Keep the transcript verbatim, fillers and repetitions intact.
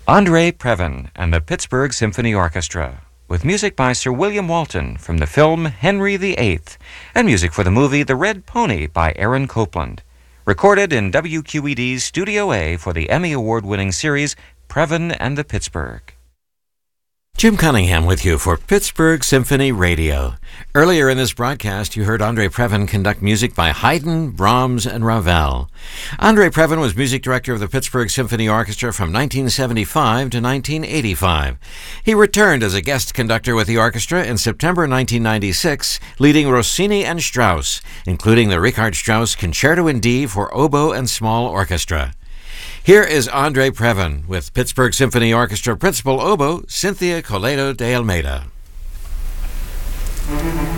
Andre Previn and the Pittsburgh Symphony Orchestra, with music by Sir William Walton from the film Henry the Eighth, and music for the movie The Red Pony by Aaron Copland. Recorded in W Q E D's Studio A for the Emmy Award-winning series Previn and the Pittsburgh. Jim Cunningham with you for Pittsburgh Symphony Radio. Earlier in this broadcast, you heard Andre Previn conduct music by Haydn, Brahms, and Ravel. Andre Previn was music director of the Pittsburgh Symphony Orchestra from nineteen seventy-five to nineteen eighty-five. He returned as a guest conductor with the orchestra in September nineteen ninety-six, leading Rossini and Strauss, including the Richard Strauss Concerto in D for oboe and small orchestra. Here is Andre Previn with Pittsburgh Symphony Orchestra Principal Oboe Cynthia Coleto de Almeida.